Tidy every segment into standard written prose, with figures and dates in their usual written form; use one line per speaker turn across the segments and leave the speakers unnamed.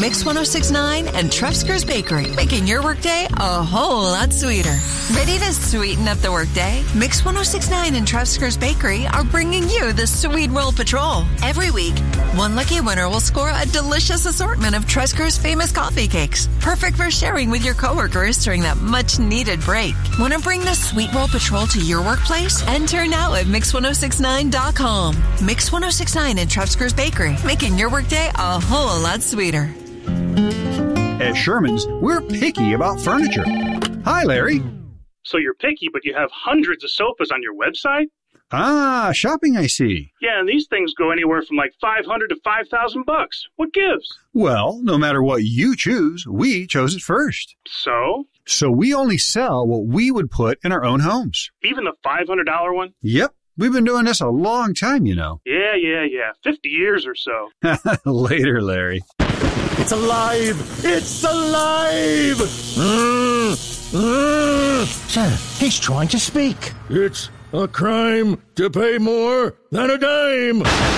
Mix 106.9 and Trefsker's Bakery, making your workday a whole lot sweeter. Ready to sweeten up the workday? Mix 106.9 and Trefsker's Bakery are bringing you the Sweet Roll Patrol. Every week, one lucky winner will score a delicious assortment of Trefsker's famous coffee cakes, perfect for sharing with your coworkers during that much-needed break. Want to bring the Sweet Roll Patrol to your workplace? Enter now at Mix1069.com. Mix 106.9 and Trefsker's Bakery, making your workday a whole lot sweeter.
At Sherman's, we're picky about furniture. Hi, Larry.
So you're picky, but you have hundreds of sofas on your website?
Ah, shopping, I see.
Yeah, and these things go anywhere from like $500 to $5,000. What gives?
Well, no matter what you choose, we chose it first.
So?
So we only sell what we would put in our own homes.
Even the $500 one?
Yep. We've been doing this a long time, you know.
Yeah. 50 years or so.
Later, Larry.
It's alive! It's alive!
Sir, he's trying to speak.
It's a crime to pay more than a dime.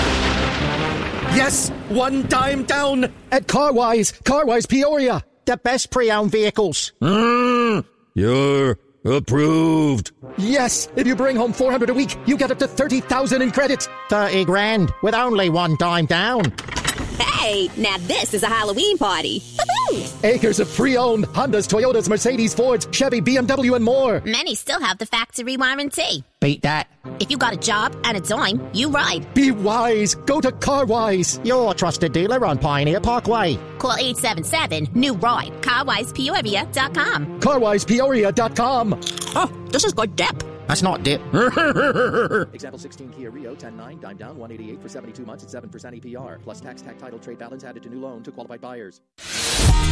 Yes, one dime down at Carwise Peoria. The best pre-owned vehicles.
You're approved.
Yes, if you bring home $400 a week, you get up to $30,000 in credit. 30 grand with only one dime down.
Hey, now this is a Halloween party.
Acres of pre-owned Hondas, Toyotas, Mercedes, Fords, Chevy, BMW, and more.
Many still have the factory warranty.
Beat that.
If you got a job and a dime, you ride.
Be wise. Go to Carwise, your trusted dealer on Pioneer Parkway.
Call 877-NEW-RIDE. CarWisePeoria.com.
CarWisePeoria.com.
Oh, this is good dip.
That's not dip.
Example 16 Kia Rio 10.9, dime down, 188 for 72 months at 7% APR. Plus tax, title, trade balance added to new loan to qualified buyers.